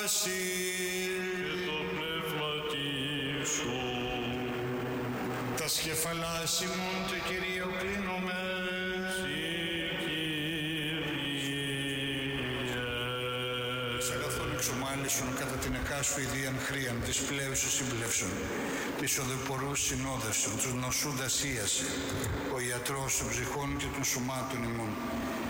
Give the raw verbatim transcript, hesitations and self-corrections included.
και το πνεύματι σου. Τα σκεφαλάς ημών το Κυρίο κλείνομαι. Συ Κύριε. Εξ αγαθών εξομάλησον κατά την εκάσου ιδίαν χρίαν της πλέουσης συμπλεύσεων, της οδεπορούς συνόδευσεων, τους νοσούντας ίασε, ο ιατρός των ψυχών και των σωμάτων ημών.